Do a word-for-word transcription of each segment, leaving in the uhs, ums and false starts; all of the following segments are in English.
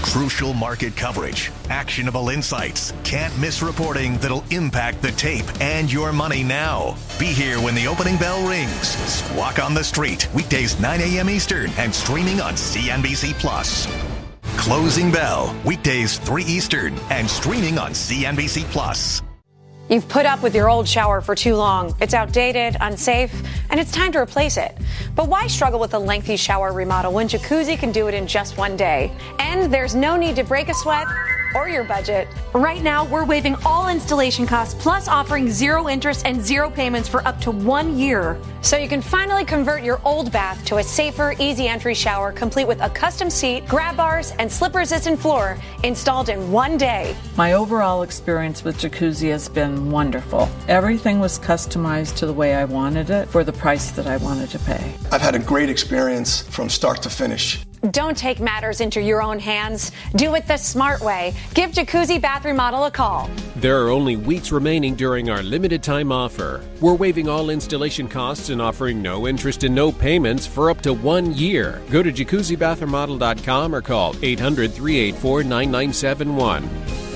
Crucial market coverage, actionable insights, can't miss reporting that'll impact the tape and your money now. Be here when the opening bell rings. Squawk on the Street, weekdays nine a.m. Eastern and streaming on C N B C Plus. Closing Bell, weekdays three Eastern and streaming on C N B C Plus. You've put up with your old shower for too long. It's outdated, unsafe, and it's time to replace it. But why struggle with a lengthy shower remodel when Jacuzzi can do it in just one day? And there's no need to break a sweat or your budget. Right now, we're waiving all installation costs, plus offering zero interest and zero payments for up to one year. So you can finally convert your old bath to a safer, easy entry shower, complete with a custom seat, grab bars, and slip-resistant floor installed in one day. My overall experience with Jacuzzi has been wonderful. Everything was customized to the way I wanted it for the price that I wanted to pay. I've had a great experience from start to finish. Don't take matters into your own hands. Do it the smart way. Give Jacuzzi Bath Remodel a call. There are only weeks remaining during our limited time offer. We're waiving all installation costs and offering no interest and no payments for up to one year. Go to jacuzzi bath remodel dot com or call eight hundred, three eight four, nine nine seven one.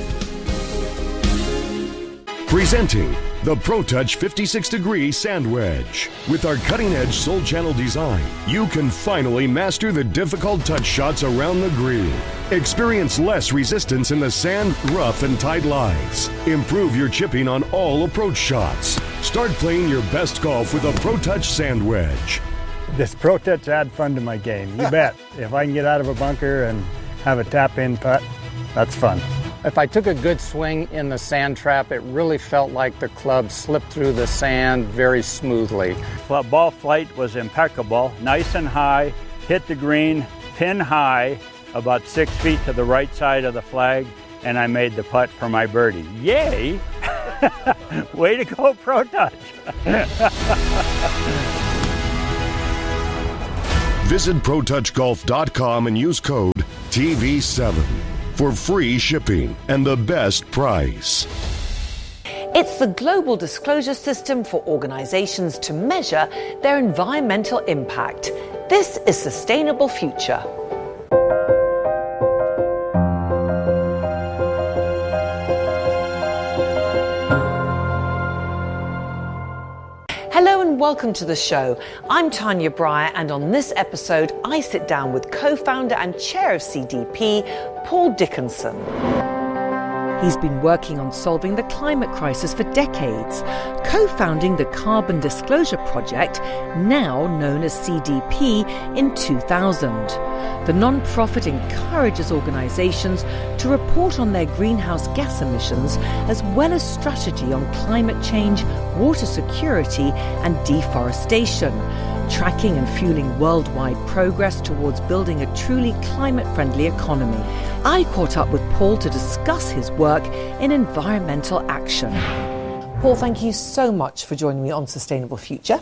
Presenting the ProTouch fifty-six degree Sand Wedge. With our cutting-edge Soul Channel design, you can finally master the difficult touch shots around the green. Experience less resistance in the sand, rough, and tight lies. Improve your chipping on all approach shots. Start playing your best golf with a ProTouch Sand Wedge. This ProTouch add fun to my game, you bet. If I can get out of a bunker and have a tap-in putt, that's fun. If I took a good swing in the sand trap, it really felt like the club slipped through the sand very smoothly. Ball flight was impeccable, nice and high, hit the green, pin high, about six feet to the right side of the flag, and I made the putt for my birdie. Yay! Way to go, ProTouch! Visit pro touch golf dot com and use code T V seven. For free shipping and the best price. It's the global disclosure system for organizations to measure their environmental impact. This is Sustainable Future. Hello and welcome to the show. I'm Tanya Breyer, and on this episode, I sit down with co-founder and chair of C D P, Paul Dickinson. He's been working on solving the climate crisis for decades, co-founding the Carbon Disclosure Project, now known as C D P, in two thousand. The non-profit encourages organisations to report on their greenhouse gas emissions, as well as strategy on climate change, water security and deforestation, tracking and fueling worldwide progress towards building a truly climate-friendly economy. I caught up with Paul to discuss his work in environmental action. Paul, thank you so much for joining me on Sustainable Future.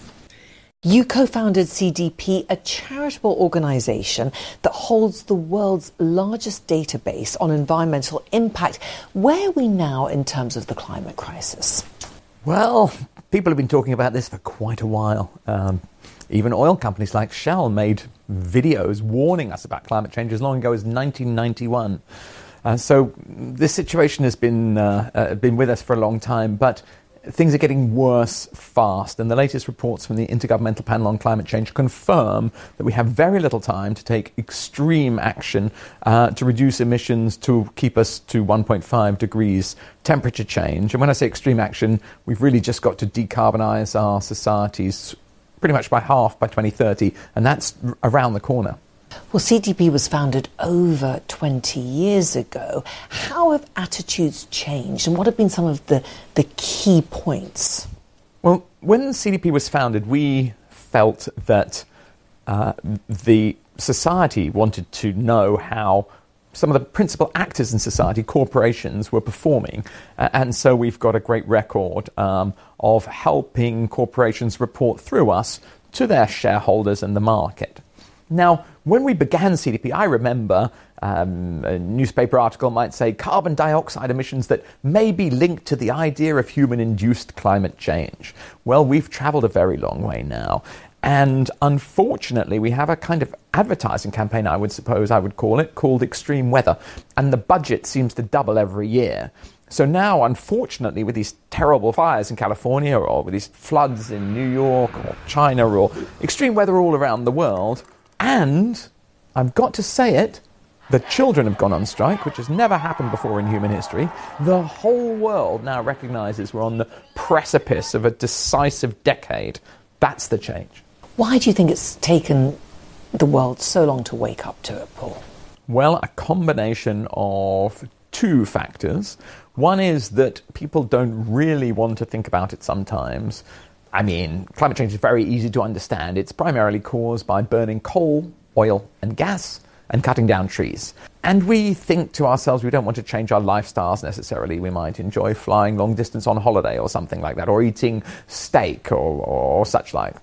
You co-founded C D P, a charitable organisation that holds the world's largest database on environmental impact. Where are we now in terms of the climate crisis? Well, people have been talking about this for quite a while. Um, even oil companies like Shell made videos warning us about climate change as long ago as nineteen ninety-one. Uh, so this situation has been uh, uh, been with us for a long time, but things are getting worse fast, and the latest reports from the Intergovernmental Panel on Climate Change confirm that we have very little time to take extreme action uh, to reduce emissions to keep us to one point five degrees temperature change. And when I say extreme action, we've really just got to decarbonise our societies pretty much by half by twenty thirty, and that's around the corner. Well, C D P was founded over twenty years ago. How have attitudes changed, and what have been some of the, the key points? Well, when C D P was founded, we felt that uh, the society wanted to know how some of the principal actors in society, corporations, were performing. Uh, and so we've got a great record um, of helping corporations report through us to their shareholders and the market. Now, when we began C D P, I remember um, a newspaper article might say carbon dioxide emissions that may be linked to the idea of human-induced climate change. Well, we've traveled a very long way now. And unfortunately, we have a kind of advertising campaign, I would suppose I would call it, called Extreme Weather. And the budget seems to double every year. So now, unfortunately, with these terrible fires in California or with these floods in New York or China or extreme weather all around the world, and I've got to say it, the children have gone on strike, which has never happened before in human history. The whole world now recognizes we're on the precipice of a decisive decade. That's the change. Why do you think it's taken the world so long to wake up to it, Paul? Well, a combination of two factors. One is that people don't really want to think about it sometimes. I mean, climate change is very easy to understand. It's primarily caused by burning coal, oil, and gas, and cutting down trees. And we think to ourselves we don't want to change our lifestyles necessarily. We might enjoy flying long distance on holiday or something like that, or eating steak or, or such like.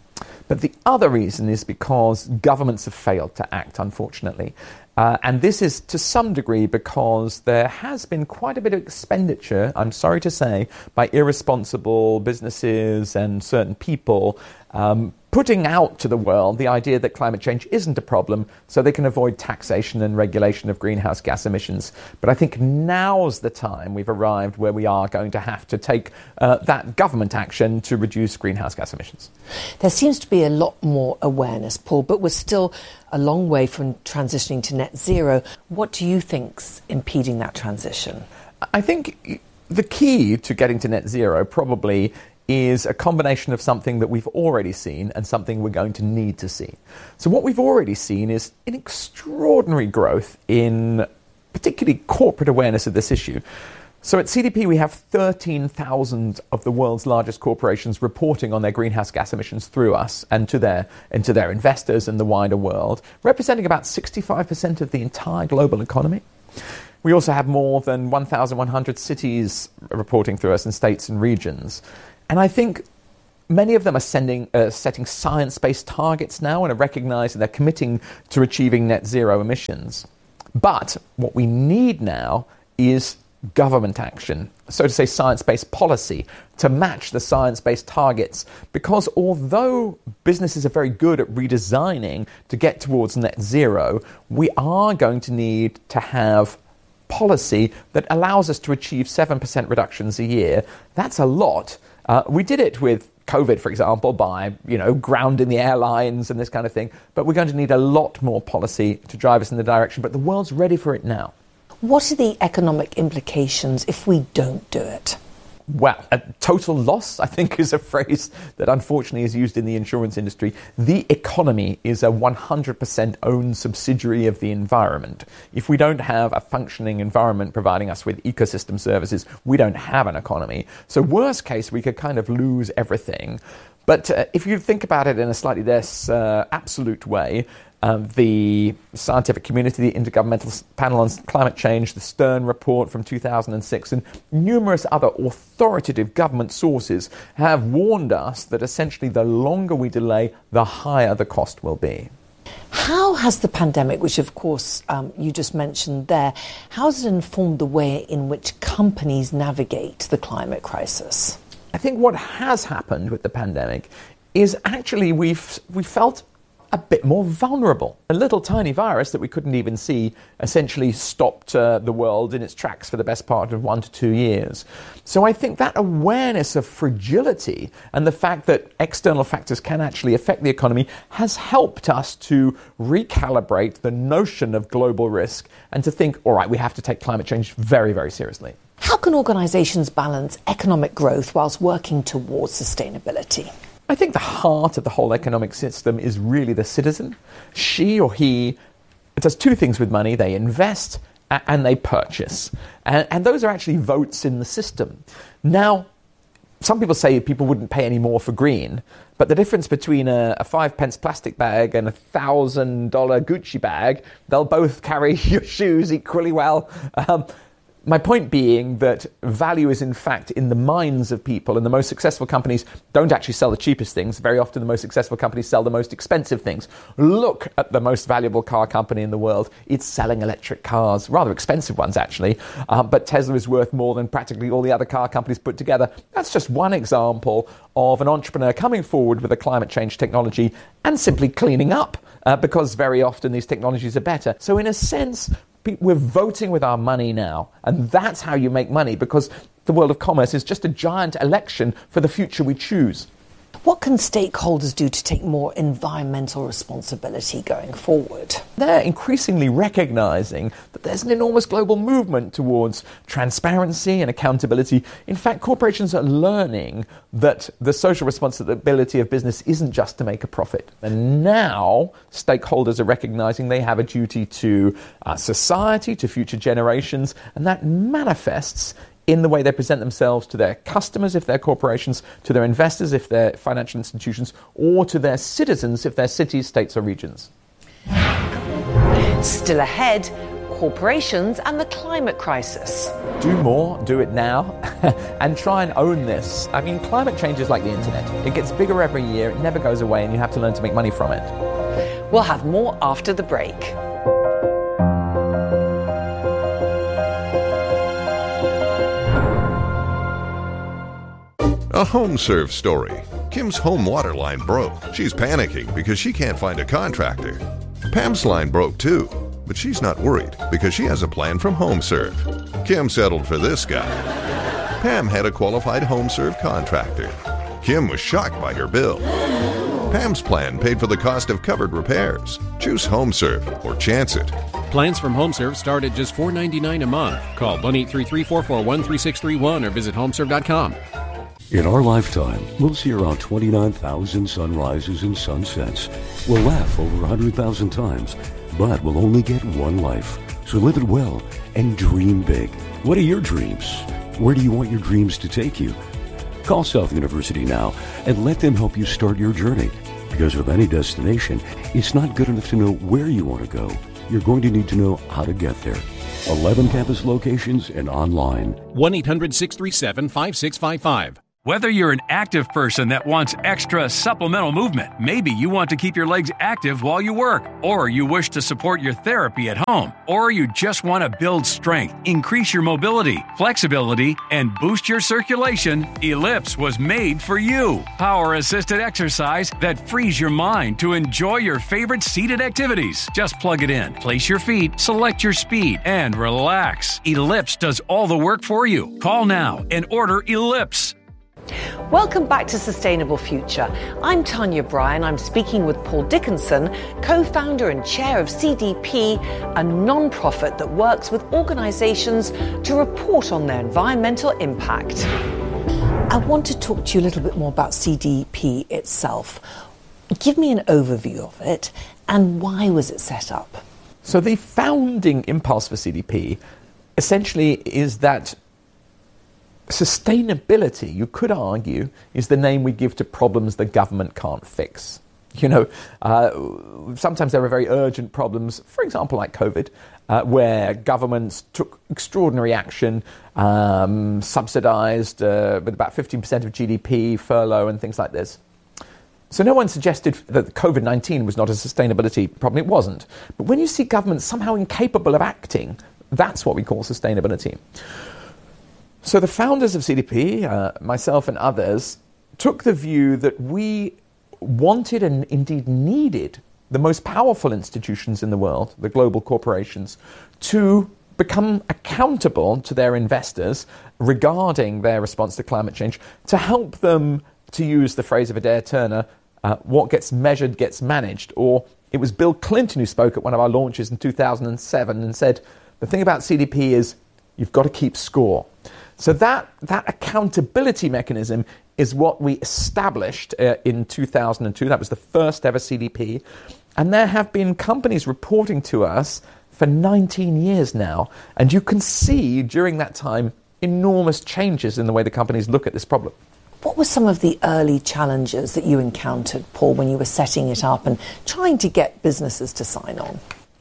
But the other reason is because governments have failed to act, unfortunately. Uh, and this is to some degree because there has been quite a bit of expenditure, I'm sorry to say, by irresponsible businesses and certain people um, putting out to the world the idea that climate change isn't a problem so they can avoid taxation and regulation of greenhouse gas emissions. But I think now's the time we've arrived where we are going to have to take uh, that government action to reduce greenhouse gas emissions. There seems to be a lot more awareness, Paul, but we're still a long way from transitioning to net zero. What do you think's impeding that transition? I think the key to getting to net zero probably is a combination of something that we've already seen and something we're going to need to see. So what we've already seen is an extraordinary growth in particularly corporate awareness of this issue. So at C D P, we have thirteen thousand of the world's largest corporations reporting on their greenhouse gas emissions through us and to their, and to their investors and the wider world, representing about sixty-five percent of the entire global economy. We also have more than one thousand one hundred cities reporting through us in states and regions. And I think many of them are sending, uh, setting science-based targets now and are recognizing they're committing to achieving net zero emissions. But what we need now is government action, so to say science-based policy, to match the science-based targets. Because although businesses are very good at redesigning to get towards net zero, we are going to need to have policy that allows us to achieve seven percent reductions a year. That's a lot. Uh, we did it with COVID, for example, by, you know, grounding the airlines and this kind of thing. But we're going to need a lot more policy to drive us in the direction. But the world's ready for it now. What are the economic implications if we don't do it? Well, a total loss, I think, is a phrase that unfortunately is used in the insurance industry. The economy is a one hundred percent owned subsidiary of the environment. If we don't have a functioning environment providing us with ecosystem services, we don't have an economy. So worst case, we could kind of lose everything. But uh, if you think about it in a slightly less uh, absolute way, Um, the scientific community, the Intergovernmental Panel on Climate Change, the Stern Report from two thousand six, and numerous other authoritative government sources have warned us that essentially the longer we delay, the higher the cost will be. How has the pandemic, which of course um, you just mentioned there, how has it informed the way in which companies navigate the climate crisis? I think what has happened with the pandemic is actually we've we felt a bit more vulnerable. A little tiny virus that we couldn't even see essentially stopped uh, the world in its tracks for the best part of one to two years. So I think that awareness of fragility and the fact that external factors can actually affect the economy has helped us to recalibrate the notion of global risk and to think, all right, we have to take climate change very, very seriously. How can organisations balance economic growth whilst working towards sustainability? I think the heart of the whole economic system is really the citizen. She or he does two things with money. They invest and they purchase. And, and those are actually votes in the system. Now, some people say people wouldn't pay any more for green, but the difference between a, a five pence plastic bag and a thousand dollar Gucci bag, they'll both carry your shoes equally well. Um, My point being that value is in fact in the minds of people, and the most successful companies don't actually sell the cheapest things. Very often the most successful companies sell the most expensive things. Look at the most valuable car company in the world. It's selling electric cars, rather expensive ones actually, uh, but Tesla is worth more than practically all the other car companies put together. That's just one example of an entrepreneur coming forward with a climate change technology and simply cleaning up, uh, because very often these technologies are better. So in a sense, we're voting with our money now, and that's how you make money, because the world of commerce is just a giant election for the future we choose. What can stakeholders do to take more environmental responsibility going forward? They're increasingly recognizing that there's an enormous global movement towards transparency and accountability. In fact, corporations are learning that the social responsibility of business isn't just to make a profit. And now stakeholders are recognizing they have a duty to uh, society, to future generations, and that manifests in the way they present themselves to their customers if they're corporations, to their investors if they're financial institutions, or to their citizens if they're cities, states or regions. Still ahead, corporations and the climate crisis. Do more, do it now, and try and own this. I mean, climate change is like the internet. It gets bigger every year, it never goes away, and you have to learn to make money from it. We'll have more after the break. A HomeServe story. Kim's home water line broke. She's panicking because she can't find a contractor. Pam's line broke too, but she's not worried because she has a plan from HomeServe. Kim settled for this guy. Pam had a qualified HomeServe contractor. Kim was shocked by her bill. Pam's plan paid for the cost of covered repairs. Choose HomeServe or chance it. Plans from HomeServe start at just four dollars and ninety-nine cents a month. Call one eight three three, four four one, three six three one or visit homeserve dot com. In our lifetime, we'll see around twenty-nine thousand sunrises and sunsets. We'll laugh over one hundred thousand times, but we'll only get one life. So live it well and dream big. What are your dreams? Where do you want your dreams to take you? Call South University now and let them help you start your journey. Because with any destination, it's not good enough to know where you want to go. You're going to need to know how to get there. eleven campus locations and online. one eight hundred, six three seven, five six five five. Whether you're an active person that wants extra supplemental movement, maybe you want to keep your legs active while you work, or you wish to support your therapy at home, or you just want to build strength, increase your mobility, flexibility, and boost your circulation, Ellipse was made for you. Power-assisted exercise that frees your mind to enjoy your favorite seated activities. Just plug it in, place your feet, select your speed, and relax. Ellipse does all the work for you. Call now and order Ellipse. Welcome back to Sustainable Future. I'm Tanya Bryan. I'm speaking with Paul Dickinson, co-founder and chair of C D P, a non-profit that works with organisations to report on their environmental impact. I want to talk to you a little bit more about C D P itself. Give me an overview of it, and why was it set up? So the founding impulse for C D P essentially is that sustainability, you could argue, is the name we give to problems the government can't fix. You know, uh, sometimes there are very urgent problems, for example, like COVID, uh, where governments took extraordinary action, um, subsidized uh, with about fifteen percent of G D P, furlough and things like this. So no one suggested that COVID nineteen was not a sustainability problem. It wasn't. But when you see governments somehow incapable of acting, that's what we call sustainability. So the founders of C D P, uh, myself and others, took the view that we wanted and indeed needed the most powerful institutions in the world, the global corporations, to become accountable to their investors regarding their response to climate change, to help them, to use the phrase of Adair Turner, uh, what gets measured gets managed. Or it was Bill Clinton who spoke at one of our launches in two thousand seven and said, the thing about C D P is you've got to keep score. So that, that accountability mechanism is what we established uh, in two thousand two. That was the first ever C D P. And there have been companies reporting to us for nineteen years now. And you can see during that time enormous changes in the way the companies look at this problem. What were some of the early challenges that you encountered, Paul, when you were setting it up and trying to get businesses to sign on?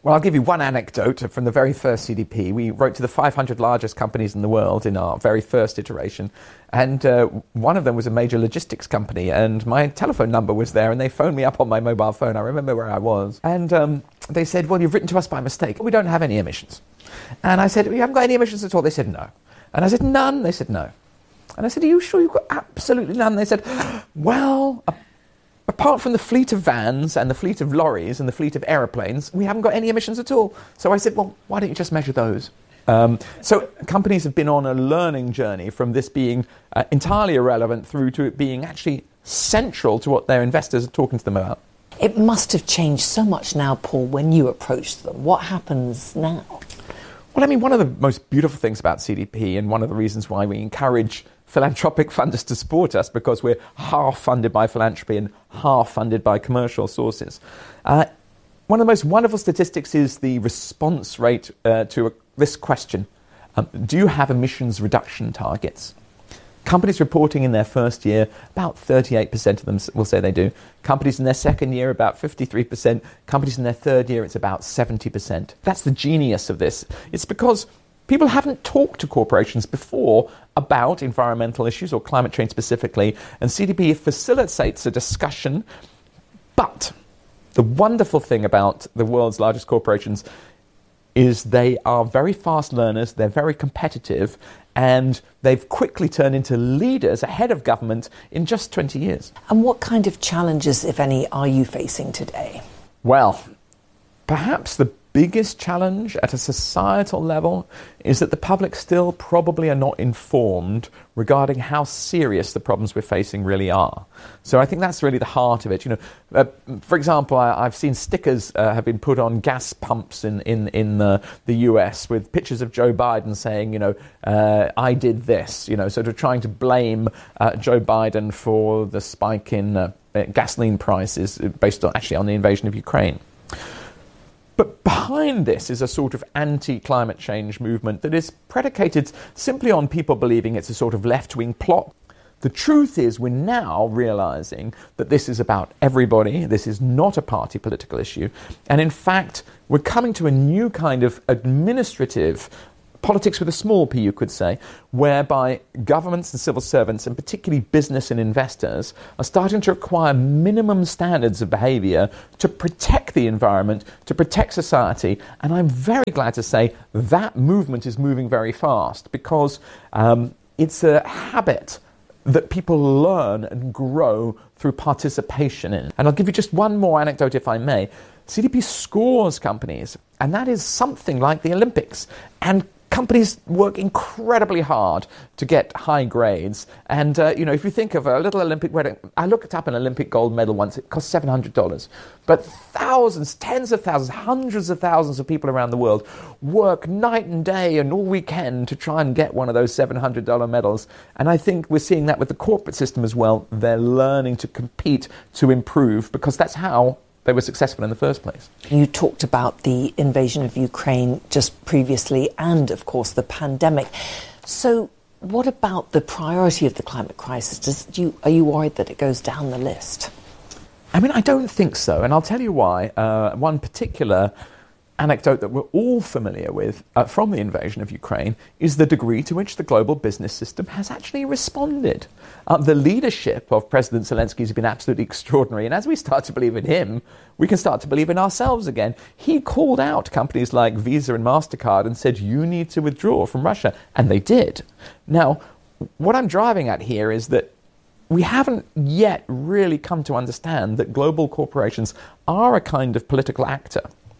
Well, I'll give you one anecdote from the very first C D P. We wrote to the five hundred largest companies in the world in our very first iteration, and uh, one of them was a major logistics company, and my telephone number was there, and they phoned me up on my mobile phone. I remember where I was. And um, they said, well, you've written to us by mistake. We don't have any emissions. And I said, you haven't got any emissions at all? They said, no. And I said, none? They said, no. And I said, are you sure you've got absolutely none? They said, well, a apart from the fleet of vans and the fleet of lorries and the fleet of aeroplanes, we haven't got any emissions at all. So I said, well, why don't you just measure those? Um, so companies have been on a learning journey from this being uh, entirely irrelevant through to it being actually central to what their investors are talking to them about. It must have changed so much now, Paul, when you approached them. What happens now? Well, I mean, one of the most beautiful things about C D P, and one of the reasons why we encourage philanthropic funders to support us, because we're half funded by philanthropy and half funded by commercial sources. Uh, one of the most wonderful statistics is the response rate uh, to a, this question. Um, do you have emissions reduction targets? Companies reporting in their first year, about thirty-eight percent of them will say they do. Companies in their second year, about fifty-three percent. Companies in their third year, it's about seventy percent. That's the genius of this. It's because people haven't talked to corporations before about environmental issues or climate change specifically, and C D P facilitates a discussion. But the wonderful thing about the world's largest corporations is they are very fast learners, they're very competitive, and they've quickly turned into leaders ahead of government in just twenty years. And what kind of challenges, if any, are you facing today? Well, perhaps the biggest challenge at a societal level is that the public still probably are not informed regarding how serious the problems we're facing really are. So I think that's really the heart of it. You know, uh, for example, I, I've seen stickers uh, have been put on gas pumps in in in the, the U S with pictures of Joe Biden saying, you know, uh, I did this. You know, sort of trying to blame uh, Joe Biden for the spike in uh, gasoline prices based on actually on the invasion of Ukraine. But behind this is a sort of anti-climate change movement that is predicated simply on people believing it's a sort of left-wing plot. The truth is we're now realizing that this is about everybody. This is not a party political issue. And in fact, we're coming to a new kind of administrative politics with a small p, you could say, whereby governments and civil servants, and particularly business and investors, are starting to require minimum standards of behavior to protect the environment, to protect society. And I'm very glad to say that movement is moving very fast, because um, it's a habit that people learn and grow through participation in. And I'll give you just one more anecdote, if I may. C D P scores companies, and that is something like the Olympics. And companies work incredibly hard to get high grades. And, uh, you know, if you think of a little Olympic wedding, I looked up an Olympic gold medal once, it cost seven hundred dollars. But thousands, tens of thousands, hundreds of thousands of people around the world work night and day and all weekend to try and get one of those seven hundred dollars medals. And I think we're seeing that with the corporate system as well. They're learning to compete, to improve, because that's how they were successful in the first place. You talked about the invasion of Ukraine just previously and, of course, the pandemic. So what about the priority of the climate crisis? Does, do you, are you worried that it goes down the list? I mean, I don't think so, and I'll tell you why. Uh, one particular anecdote that we're all familiar with uh, from the invasion of Ukraine is the degree to which the global business system has actually responded. Uh, the leadership of President Zelensky has been absolutely extraordinary, and as we start to believe in him, we can start to believe in ourselves again. He called out companies like Visa and MasterCard and said, you need to withdraw from Russia, and they did. Now, what I'm driving at here is that we haven't yet really come to understand that global corporations are a kind of political actor.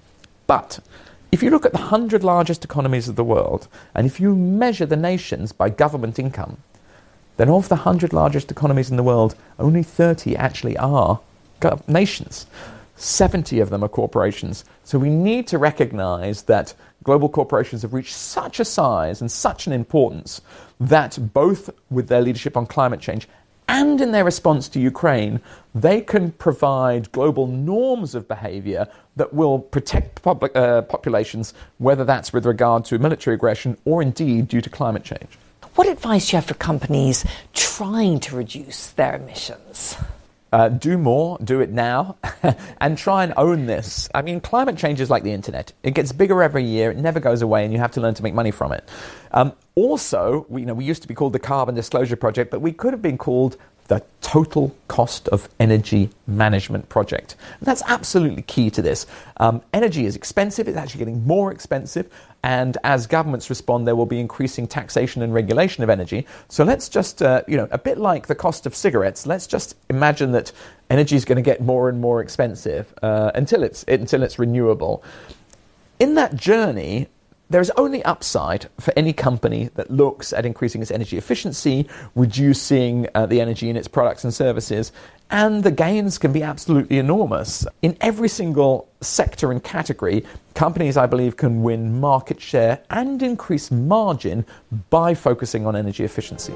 But if you look at the one hundred largest economies of the world, and if you measure the nations by government income, then of the one hundred largest economies in the world, only thirty actually are gov- nations. seventy of them are corporations. So we need to recognize that global corporations have reached such a size and such an importance that both with their leadership on climate change and in their response to Ukraine, they can provide global norms of behavior that will protect public, uh, populations, whether that's with regard to military aggression or indeed due to climate change. What advice do you have for companies trying to reduce their emissions? Uh, do more, do it now, and try and own this. I mean, climate change is like the internet. It gets bigger every year, it never goes away, and you have to learn to make money from it. Um, also, we, you know, we used to be called the Carbon Disclosure Project, but we could have been called the Total Cost of Energy Management Project. And that's absolutely key to this. Um, energy is expensive, it's actually getting more expensive, and as governments respond, there will be increasing taxation and regulation of energy. So let's just, uh, you know, a bit like the cost of cigarettes, let's just imagine that energy is going to get more and more expensive uh, until it's until it's renewable. In that journey, there is only upside for any company that looks at increasing its energy efficiency, reducing uh, the energy in its products and services, and the gains can be absolutely enormous. In every single sector and category, companies, I believe, can win market share and increase margin by focusing on energy efficiency.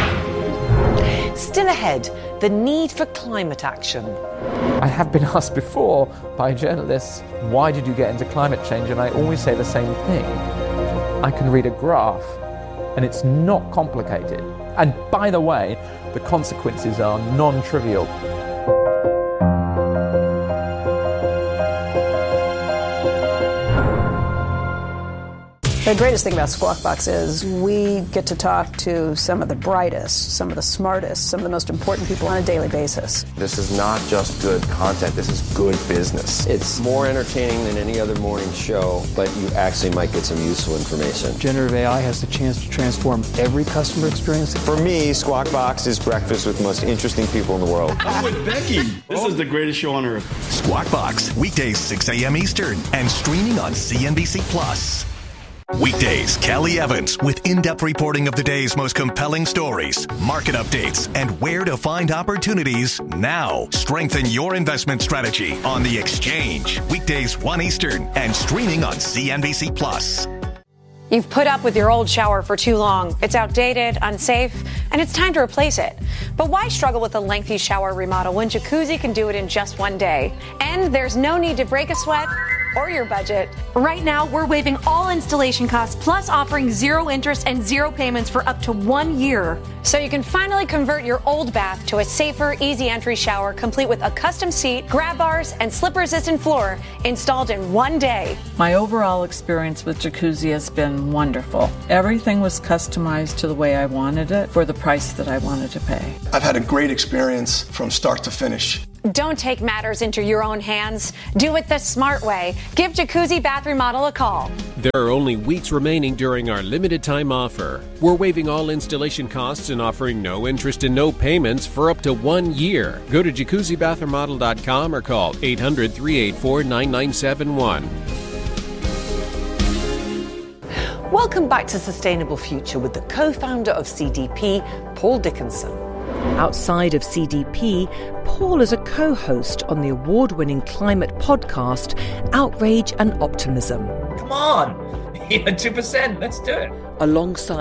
Still ahead, the need for climate action. I have been asked before by journalists, why did you get into climate change? And I always say the same thing. I can read a graph, and it's not complicated. And by the way, the consequences are non-trivial. The greatest thing about Squawk Box is we get to talk to some of the brightest, some of the smartest, some of the most important people on a daily basis. This is not just good content, this is good business. It's more entertaining than any other morning show, but you actually might get some useful information. Generative A I has the chance to transform every customer experience. For me, Squawk Box is breakfast with the most interesting people in the world. I'm with Becky. This is the greatest show on earth. Squawk Box, weekdays six a.m. Eastern and streaming on C N B C Plus. Weekdays, Kelly Evans with in-depth reporting of the day's most compelling stories, market updates, and where to find opportunities now. Strengthen your investment strategy on The Exchange. Weekdays one Eastern and streaming on C N B C Plus. You've put up with your old shower for too long. It's outdated, unsafe, and it's time to replace it. But why struggle with a lengthy shower remodel when Jacuzzi can do it in just one day? And there's no need to break a sweat or your budget. Right now, we're waiving all installation costs, plus offering zero interest and zero payments for up to one year. So you can finally convert your old bath to a safer, easy entry shower, complete with a custom seat, grab bars, and slip-resistant floor installed in one day. My overall experience with Jacuzzi has been wonderful. Everything was customized to the way I wanted it for the price that I wanted to pay. I've had a great experience from start to finish. Don't take matters into your own hands. Do it the smart way. Give Jacuzzi Bath Remodel a call. There are only weeks remaining during our limited time offer. We're waiving all installation costs and offering no interest and no payments for up to one year. Go to jacuzzi bath remodel dot com or call eight hundred, three eight four, nine nine seven one. Welcome back to Sustainable Future with the co-founder of C D P, Paul Dickinson. Outside of C D P, Paul is a co-host on the award-winning climate podcast, Outrage and Optimism. Come on, two percent, let's do it. Alongside